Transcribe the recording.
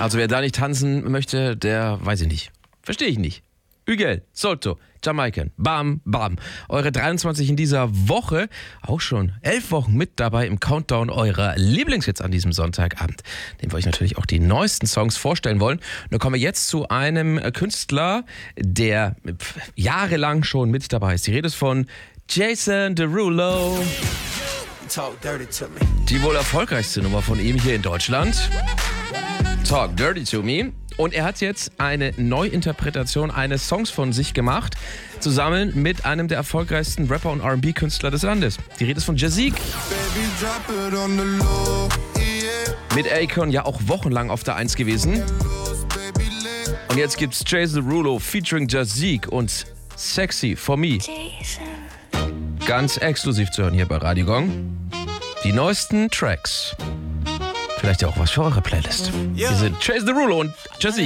Also wer da nicht tanzen möchte, der weiß ich nicht. Verstehe ich nicht. Hügel, Solto, Jamaican, bam, bam. Eure 23 in dieser Woche, auch schon 11 Wochen mit dabei im Countdown eurer Lieblingshits an diesem Sonntagabend, den wir euch natürlich auch die neuesten Songs vorstellen wollen. Und da kommen wir jetzt zu einem Künstler, der jahrelang schon mit dabei ist. Die Rede ist von Jason Derulo. Die wohl erfolgreichste Nummer von ihm hier in Deutschland. Talk Dirty to Me. Und er hat jetzt eine Neuinterpretation eines Songs von sich gemacht, zusammen mit einem der erfolgreichsten Rapper und R&B-Künstler des Landes. Die Rede ist von Jazeek. Mit Akon ja auch wochenlang auf der 1 gewesen. Und jetzt gibt's Jason Derulo featuring Jazeek und Sexy for Me. Ganz exklusiv zu hören hier bei Radio Gong. Die neuesten Tracks. Vielleicht ja auch was für eure Playlist. Hier sind Jason Derulo und Jazeek.